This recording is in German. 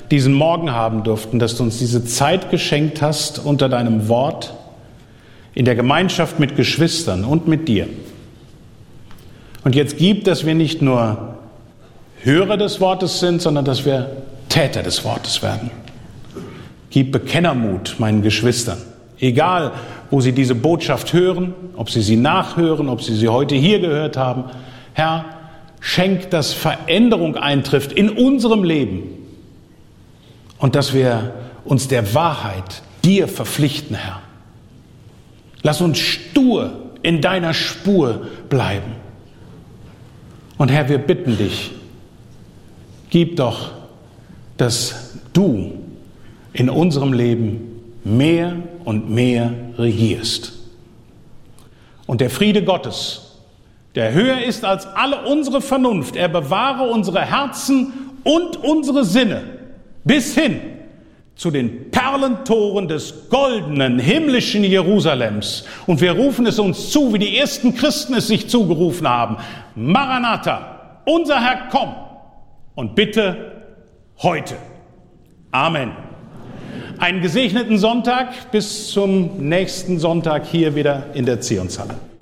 diesen Morgen haben durften, dass du uns diese Zeit geschenkt hast unter deinem Wort, in der Gemeinschaft mit Geschwistern und mit dir. Und jetzt gib, dass wir nicht nur Hörer des Wortes sind, sondern dass wir Täter des Wortes werden. Gib Bekennermut meinen Geschwistern, egal wo sie diese Botschaft hören, ob sie nachhören, ob sie heute hier gehört haben. Herr, schenk, dass Veränderung eintrifft in unserem Leben und dass wir uns der Wahrheit dir verpflichten, Herr. Lass uns stur in deiner Spur bleiben. Und Herr, wir bitten dich, gib doch, dass du in unserem Leben mehr und mehr regierst. Und der Friede Gottes, der höher ist als alle unsere Vernunft, er bewahre unsere Herzen und unsere Sinne bis hin zu den Perlentoren des goldenen, himmlischen Jerusalems. Und wir rufen es uns zu, wie die ersten Christen es sich zugerufen haben. Maranatha, unser Herr, komm. Und bitte heute. Amen. Einen gesegneten Sonntag, bis zum nächsten Sonntag hier wieder in der Zionshalle.